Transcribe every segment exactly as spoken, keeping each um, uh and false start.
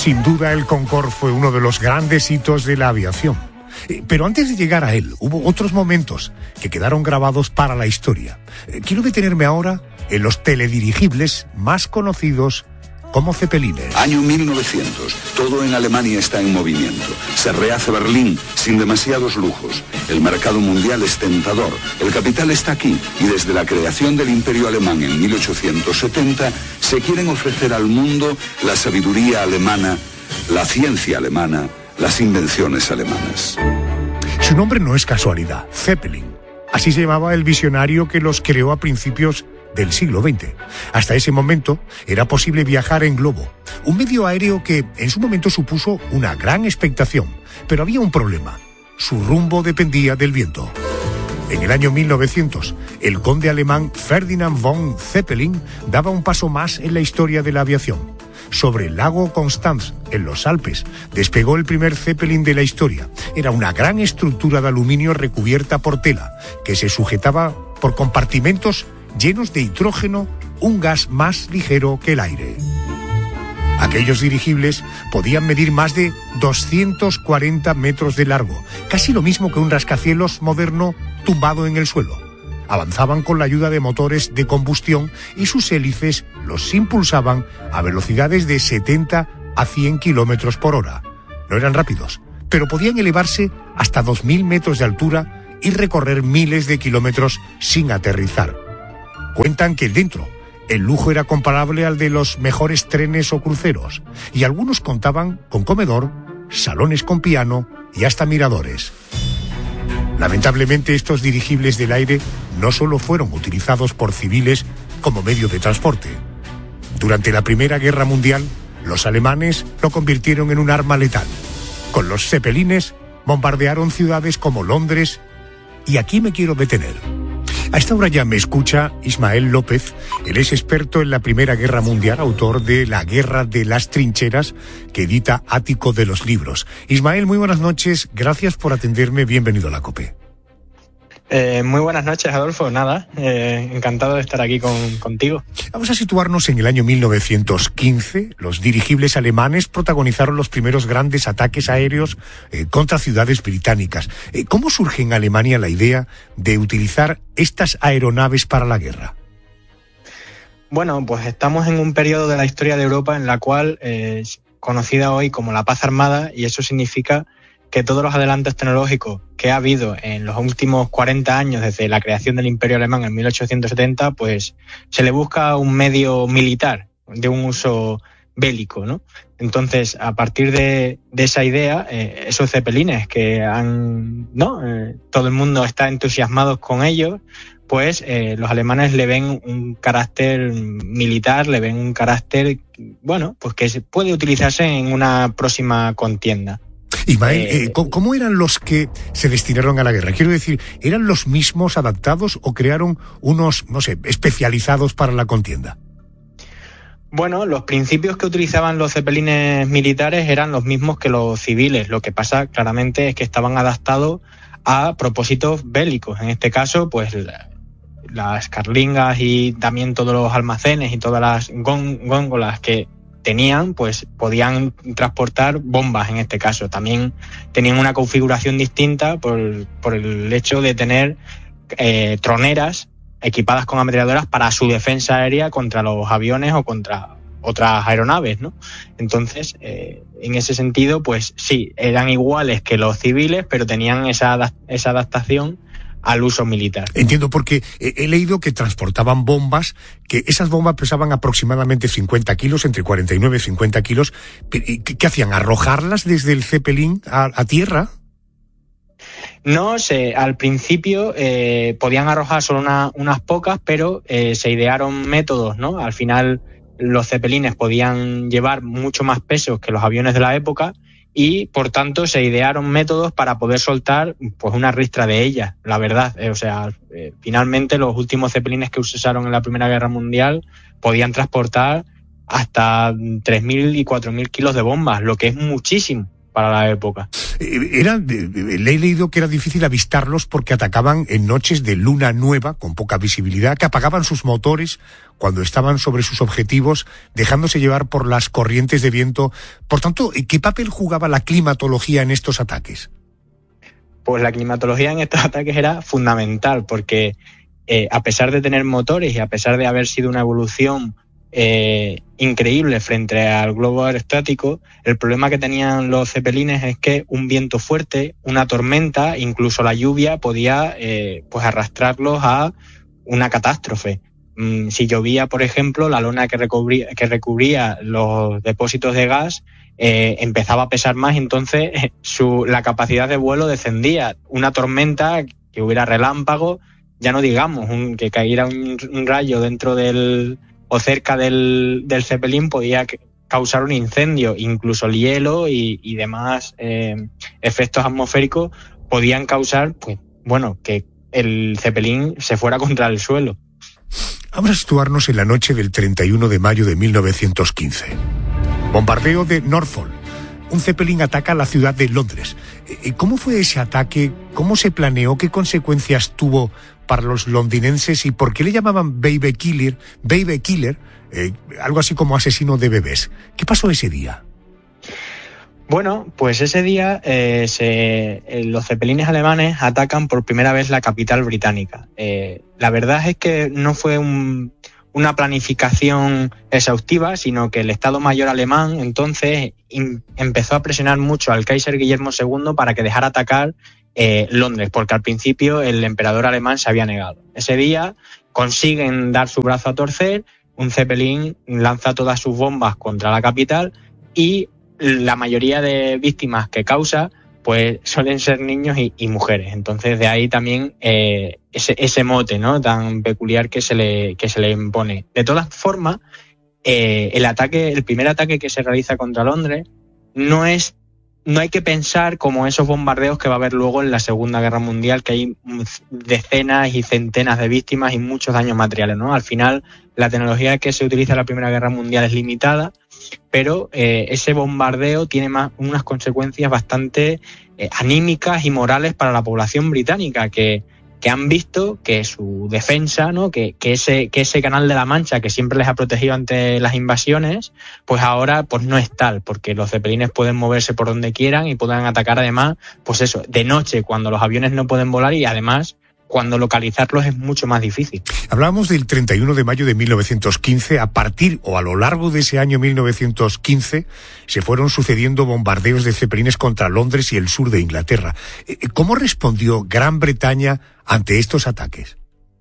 Sin duda, el Concorde fue uno de los grandes hitos de la aviación. Pero antes de llegar a él, hubo otros momentos que quedaron grabados para la historia. Quiero detenerme ahora en los teledirigibles más conocidos como Zeppelines. Año mil novecientos. Todo en Alemania está en movimiento. Se rehace Berlín sin demasiados lujos. El mercado mundial es tentador. El capital está aquí y desde la creación del Imperio Alemán en mil ochocientos setenta se quieren ofrecer al mundo la sabiduría alemana, la ciencia alemana, las invenciones alemanas. Su nombre no es casualidad, Zeppelin. Así se llamaba el visionario que los creó a principios del siglo veinte. Hasta ese momento era posible viajar en globo, un medio aéreo que en su momento supuso una gran expectación, pero había un problema: su rumbo dependía del viento. En el año mil novecientos, el conde alemán Ferdinand von Zeppelin daba un paso más en la historia de la aviación. Sobre el lago Constance, en los Alpes, despegó el primer Zeppelin de la historia. Era una gran estructura de aluminio recubierta por tela, que se sujetaba por compartimentos llenos de hidrógeno, un gas más ligero que el aire. Aquellos dirigibles podían medir más de doscientos cuarenta metros de largo, casi lo mismo que un rascacielos moderno tumbado en el suelo. Avanzaban con la ayuda de motores de combustión y sus hélices los impulsaban a velocidades de setenta a cien kilómetros por hora. No eran rápidos, pero podían elevarse hasta dos mil metros de altura y recorrer miles de kilómetros sin aterrizar. Cuentan que dentro el lujo era comparable al de los mejores trenes o cruceros, y algunos contaban con comedor, salones con piano y hasta miradores. Lamentablemente, estos dirigibles del aire no solo fueron utilizados por civiles como medio de transporte. Durante la Primera Guerra Mundial, los alemanes lo convirtieron en un arma letal. Con los Zeppelines bombardearon ciudades como Londres, y aquí me quiero detener. A esta hora ya me escucha Ismael López. Él es experto en la Primera Guerra Mundial, autor de La Guerra de las Trincheras, que edita Ático de los Libros. Ismael, muy buenas noches, gracias por atenderme, bienvenido a la COPE. Eh, muy buenas noches, Adolfo. Nada, eh, encantado de estar aquí con, contigo. Vamos a situarnos en el año mil novecientos quince. Los dirigibles alemanes protagonizaron los primeros grandes ataques aéreos eh, contra ciudades británicas. Eh, ¿Cómo surge en Alemania la idea de utilizar estas aeronaves para la guerra? Bueno, pues estamos en un periodo de la historia de Europa en la cual eh, es conocida hoy como la paz armada, y eso significa que todos los adelantos tecnológicos que ha habido en los últimos cuarenta años desde la creación del Imperio Alemán en mil ochocientos setenta, pues se le busca un medio militar de un uso bélico, ¿no? Entonces, a partir de, de esa idea, eh, esos Zeppelines que han, ¿no? Eh, todo el mundo está entusiasmado con ellos, pues eh, los alemanes le ven un carácter militar, le ven un carácter, bueno, pues que puede utilizarse en una próxima contienda. Ismael, eh, ¿cómo eran los que se destinaron a la guerra? Quiero decir, ¿eran los mismos adaptados o crearon unos, no sé, especializados para la contienda? Bueno, los principios que utilizaban los zeppelines militares eran los mismos que los civiles. Lo que pasa claramente es que estaban adaptados a propósitos bélicos. En este caso, pues las carlingas y también todos los almacenes y todas las góndolas que tenían, pues podían transportar bombas en este caso. También tenían una configuración distinta por, por el hecho de tener eh, troneras equipadas con ametralladoras para su defensa aérea contra los aviones o contra otras aeronaves, ¿no? Entonces, eh, en ese sentido, pues sí, eran iguales que los civiles, pero tenían esa, esa adaptación al uso militar. Entiendo, porque he leído que transportaban bombas, que esas bombas pesaban aproximadamente cincuenta kilos, entre cuarenta y nueve y cincuenta kilos. ¿Qué, qué hacían? ¿Arrojarlas desde el Zeppelin a, a tierra? No sé, al principio eh, podían arrojar solo una, unas pocas, pero eh, se idearon métodos, ¿no? Al final los Zeppelines podían llevar mucho más peso que los aviones de la época, y por tanto se idearon métodos para poder soltar pues una ristra de ellas, la verdad. Eh, o sea, eh, finalmente los últimos Zeppelines que se usaron en la Primera Guerra Mundial podían transportar hasta tres mil y cuatro mil kilos de bombas, lo que es muchísimo. para la época. Era, le he leído que era difícil avistarlos porque atacaban en noches de luna nueva, con poca visibilidad, que apagaban sus motores cuando estaban sobre sus objetivos, dejándose llevar por las corrientes de viento. Por tanto, ¿qué papel jugaba la climatología en estos ataques? Pues la climatología en estos ataques era fundamental, porque eh, a pesar de tener motores y a pesar de haber sido una evolución eh, increíble frente al globo aerostático, el problema que tenían los cepelines es que un viento fuerte, una tormenta, incluso la lluvia podía eh, pues arrastrarlos a una catástrofe. Mm, si llovía, por ejemplo, la lona que recubría, que recubría los depósitos de gas Eh, empezaba a pesar más, entonces eh, su, la capacidad de vuelo descendía. Una tormenta, que hubiera relámpago, ya no digamos, un, que cayera un, un rayo dentro del o cerca del, del Zeppelin podía causar un incendio. Incluso el hielo y, y demás eh, efectos atmosféricos podían causar, pues bueno, que el Zeppelin se fuera contra el suelo. Vamos a situarnos en la noche del treinta y uno de mayo de mil novecientos quince. Bombardeo de Norfolk. Un Zeppelin ataca la ciudad de Londres. ¿Cómo fue ese ataque? ¿Cómo se planeó? ¿Qué consecuencias tuvo para los londinenses? ¿Y por qué le llamaban Baby Killer? Baby Killer, eh, algo así como asesino de bebés. ¿Qué pasó ese día? Bueno, pues ese día eh, se, eh, los Zeppelines alemanes atacan por primera vez la capital británica. Eh, la verdad es que no fue un... una planificación exhaustiva, sino que el Estado Mayor alemán entonces in, empezó a presionar mucho al Kaiser Guillermo segundo para que dejara atacar eh, Londres, porque al principio el emperador alemán se había negado. Ese día consiguen dar su brazo a torcer, un Zeppelin lanza todas sus bombas contra la capital y la mayoría de víctimas que causa pues suelen ser niños y, y mujeres. Entonces de ahí también eh, ese, ese mote, ¿no?, tan peculiar que se le, que se le impone. De todas formas, eh, el ataque, el primer ataque que se realiza contra Londres no es, no hay que pensar como esos bombardeos que va a haber luego en la Segunda Guerra Mundial, que hay decenas y centenas de víctimas y muchos daños materiales, ¿no? Al final, la tecnología que se utiliza en la Primera Guerra Mundial es limitada, pero eh, ese bombardeo tiene más, unas consecuencias bastante eh, anímicas y morales para la población británica, que, que han visto que su defensa, ¿no?, que, que, ese, que ese canal de la Mancha que siempre les ha protegido ante las invasiones, pues ahora pues no es tal, porque los zeppelines pueden moverse por donde quieran y pueden atacar además, pues eso, de noche cuando los aviones no pueden volar y además cuando localizarlos es mucho más difícil. Hablábamos del treinta y uno de mayo de mil novecientos quince. A partir o a lo largo de ese año mil novecientos quince se fueron sucediendo bombardeos de zeppelines contra Londres y el sur de Inglaterra. ¿Cómo respondió Gran Bretaña ante estos ataques?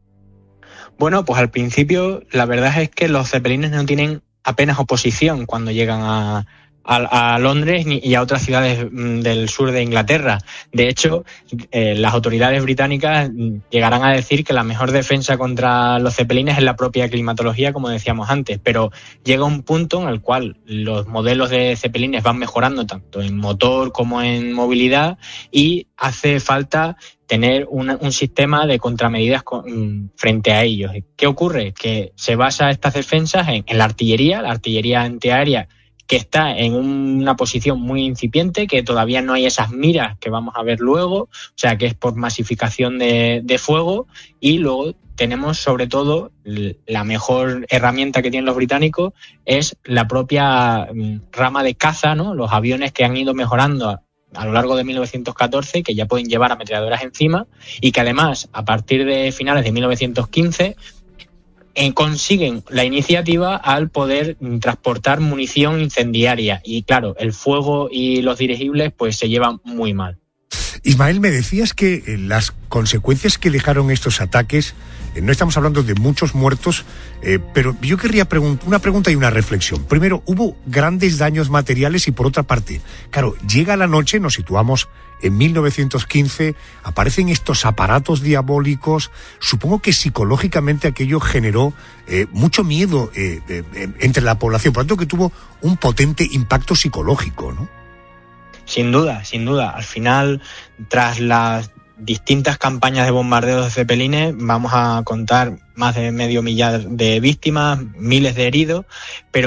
Bueno, pues al principio la verdad es que los zeppelines no tienen apenas oposición cuando llegan a... A, a Londres y a otras ciudades del sur de Inglaterra. De hecho, eh, las autoridades británicas llegarán a decir que la mejor defensa contra los zeppelines es la propia climatología, como decíamos antes, pero llega un punto en el cual los modelos de zeppelines van mejorando tanto en motor como en movilidad y hace falta tener una, un sistema de contramedidas con, frente a ellos. ¿Qué ocurre? Que se basa estas defensas en, en la artillería, la artillería antiaérea, que está en una posición muy incipiente, que todavía no hay esas miras que vamos a ver luego, o sea que es por masificación de, de fuego, y luego tenemos sobre todo la mejor herramienta que tienen los británicos es la propia rama de caza, ¿no?, los aviones que han ido mejorando a, a lo largo de mil novecientos catorce, que ya pueden llevar ametralladoras encima y que además a partir de finales de mil novecientos quince Eh, consiguen la iniciativa al poder transportar munición incendiaria y claro, el fuego y los dirigibles pues se llevan muy mal. Ismael, me decías que eh, las consecuencias que dejaron estos ataques, eh, no estamos hablando de muchos muertos, eh, pero yo querría preguntar una pregunta y una reflexión. Primero, hubo grandes daños materiales y por otra parte, claro, llega la noche, nos situamos en mil novecientos quince, aparecen estos aparatos diabólicos, supongo que psicológicamente aquello generó eh, mucho miedo eh, eh, entre la población, por lo tanto que tuvo un potente impacto psicológico, ¿no? Sin duda, sin duda. Al final, tras las distintas campañas de bombardeos de zeppelines, vamos a contar más de medio millar de víctimas, miles de heridos, pero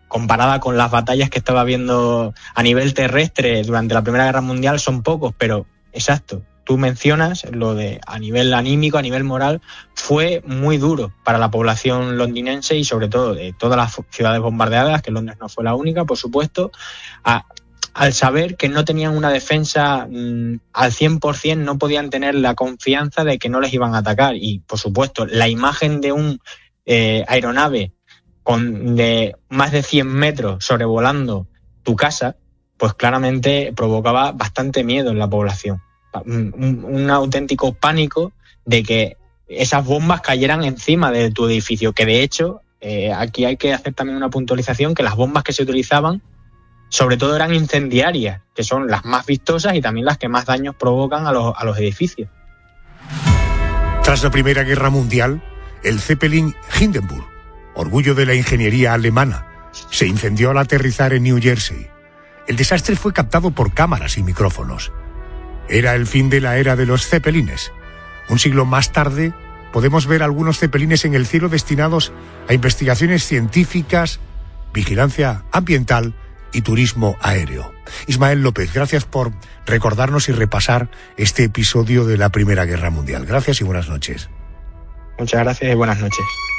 comparada con las batallas que estaba habiendo a nivel terrestre durante la Primera Guerra Mundial, son pocos, pero exacto, tú mencionas lo de a nivel anímico, a nivel moral, fue muy duro para la población londinense y sobre todo de todas las ciudades bombardeadas, que Londres no fue la única, por supuesto, a, al saber que no tenían una defensa mmm, al cien por ciento, no podían tener la confianza de que no les iban a atacar. Y, por supuesto, la imagen de un eh, aeronave con de más de cien metros sobrevolando tu casa, pues claramente provocaba bastante miedo en la población. Un, un auténtico pánico de que esas bombas cayeran encima de tu edificio, que de hecho, eh, aquí hay que hacer también una puntualización, que las bombas que se utilizaban sobre todo eran incendiarias, que son las más vistosas y también las que más daños provocan a los, a los edificios. Tras la Primera Guerra Mundial, el Zeppelin Hindenburg, orgullo de la ingeniería alemana, se incendió al aterrizar en New Jersey. El desastre fue captado por cámaras y micrófonos. Era el fin de la era de los Zeppelines. Un siglo más tarde, podemos ver algunos Zeppelines en el cielo destinados a investigaciones científicas, vigilancia ambiental y turismo aéreo. Ismael López, gracias por recordarnos y repasar este episodio de la Primera Guerra Mundial. Gracias y buenas noches. Muchas gracias y buenas noches.